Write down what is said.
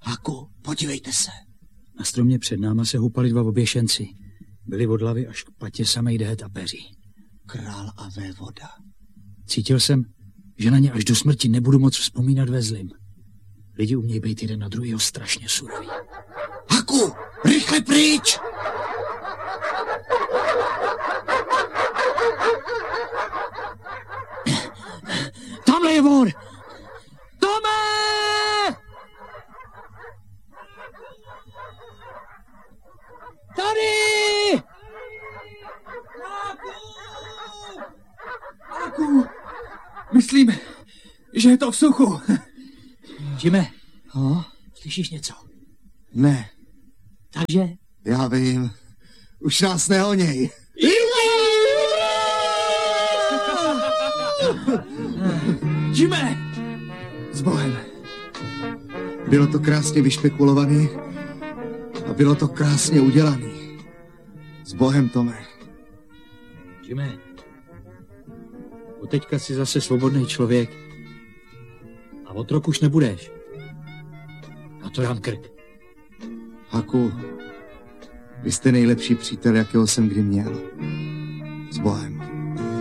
Haku, podívejte se. Na stromě před náma se hupali dva oběšenci. Byli od hlavy až k patě samej dehet a peří. Král a vévoda. Cítil jsem, že na ně až do smrti nebudu moc vzpomínat ve zlým. Lidi umějí být jeden na druhýho strašně suroví. Haku, rychle pryč! Tamhle je on! Tome! Tady! Haku! Myslím, že je to v suchu. Jime, slyšíš něco? Ne. Takže? Já vím. Už nás nehoněj. Jime! S Bohem. Bylo to krásně vyšpekulovaný a bylo to krásně udělaný. S Bohem, Tome. Jime, od teďka jsi zase svobodný člověk a otrok už nebudeš. A to dám krk. Haku, vy jste nejlepší přítel, jakého jsem kdy měl.